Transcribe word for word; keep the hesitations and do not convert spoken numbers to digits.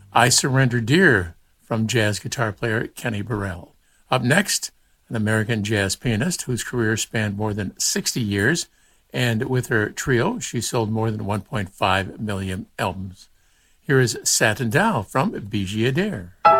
I Surrender Dear from jazz guitar player Kenny Burrell. Up next, an American jazz pianist whose career spanned more than sixty years, and with her trio, she sold more than one point five million albums. Here is Satin Dow from Bijou Adair.